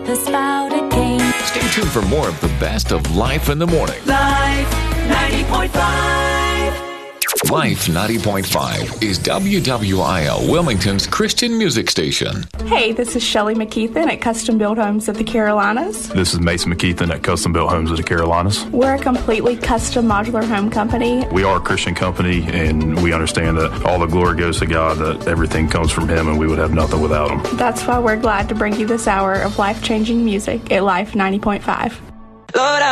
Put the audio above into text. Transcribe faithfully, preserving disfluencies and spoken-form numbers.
the spouted cane. Stay tuned for more of the best of Life in the Morning. Life ninety point five. Life ninety point five is W W I L Wilmington's Christian music station. Hey, this is Shelley McKeithen at Custom Built Homes of the Carolinas. This is Mason McKeithen at Custom Built Homes of the Carolinas. We're a completely custom modular home company. We are a Christian company, and we understand that all the glory goes to God, that everything comes from Him, and we would have nothing without Him. That's why we're glad to bring you this hour of life-changing music at Life ninety point five. Lord, I